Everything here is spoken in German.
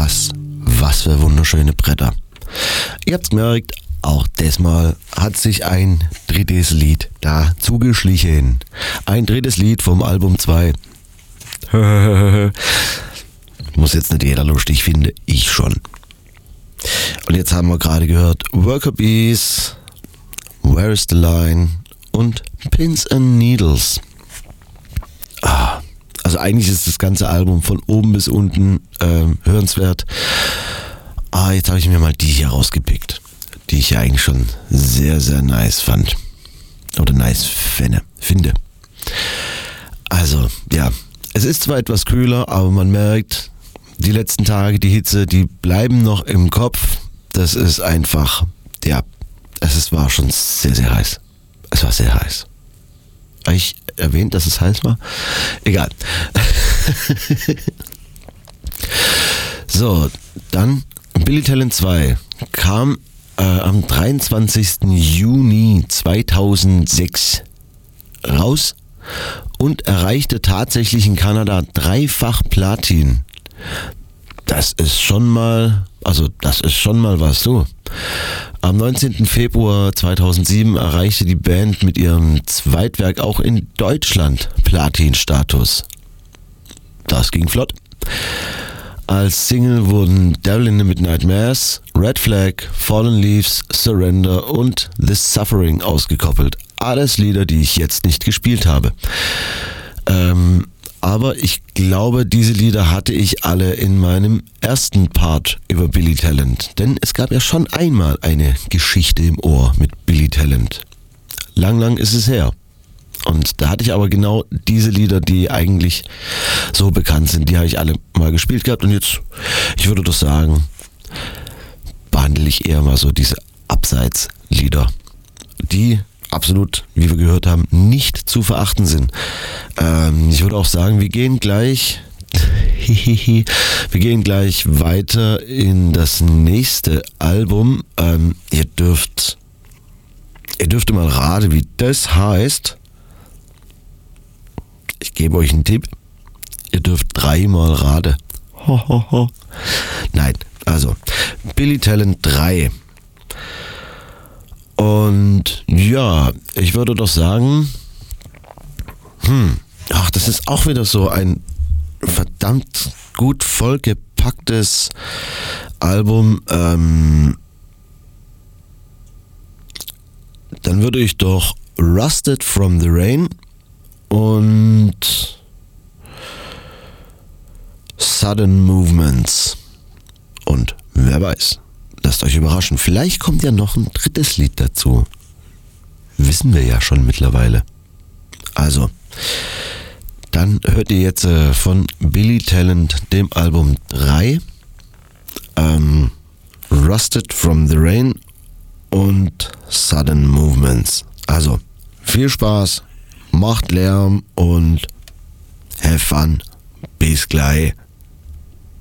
Was für wunderschöne Bretter. Ihr habt's gemerkt, auch diesmal hat sich ein drittes Lied da zugeschlichen. Ein drittes Lied vom Album 2. Muss jetzt nicht jeder lustig finden, ich schon. Und jetzt haben wir gerade gehört Worker Bees, Where is the Line und Pins and Needles. Also eigentlich ist das ganze Album von oben bis unten hörenswert. Jetzt habe ich mir mal die hier rausgepickt, die ich ja eigentlich schon sehr, sehr nice fand. Oder nice finde. Also, ja, es ist zwar etwas kühler, aber man merkt, die letzten Tage, die Hitze, die bleiben noch im Kopf. Das ist einfach, ja, war schon sehr, sehr heiß. Es war sehr heiß. Habe ich erwähnt, dass es heiß war? Egal. So, dann Billy Talent 2 kam am 23. Juni 2006 raus und erreichte tatsächlich in Kanada 3-fach Platin. Das ist schon mal was so. Am 19. Februar 2007 erreichte die Band mit ihrem Zweitwerk auch in Deutschland Platin-Status. Das ging flott. Als Single wurden Devil in the Midnight Mass, Red Flag, Fallen Leaves, Surrender und The Suffering ausgekoppelt. Alles Lieder, die ich jetzt nicht gespielt habe. Aber ich glaube, diese Lieder hatte ich alle in meinem ersten Part über Billy Talent. Denn es gab ja schon einmal eine Geschichte im Ohr mit Billy Talent. Lang ist es her. Und da hatte ich aber genau diese Lieder, die eigentlich so bekannt sind, die habe ich alle mal gespielt gehabt. Und jetzt, ich würde doch sagen, behandle ich eher mal so diese Abseitslieder, die absolut, wie wir gehört haben, nicht zu verachten sind. Ich würde auch sagen, wir gehen gleich weiter in das nächste Album. Ihr dürft mal raten, wie das heißt. Ich gebe euch einen Tipp. Ihr dürft 3-mal raten. Nein, also Billy Talent 3. Und ja, ich würde doch sagen, das ist auch wieder so ein verdammt gut vollgepacktes Album. Dann würde ich doch Rusted from the Rain und Sudden Movements. Und wer weiß, lasst euch überraschen. Vielleicht kommt ja noch ein drittes Lied dazu. Wissen wir ja schon mittlerweile. Also, dann hört ihr jetzt von Billy Talent, dem Album 3, Rusted from the Rain und Sudden Movements. Also, viel Spaß, macht Lärm und have fun. Bis gleich.